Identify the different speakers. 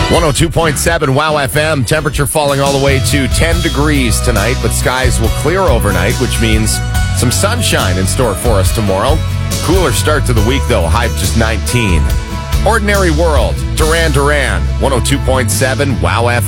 Speaker 1: 102.7 WOW FM. Temperature falling all the way to 10 degrees tonight, but skies will clear overnight, which means some sunshine in store for us tomorrow. Cooler start to the week, though. High just 19. Ordinary World, Duran Duran, 102.7 WOW FM.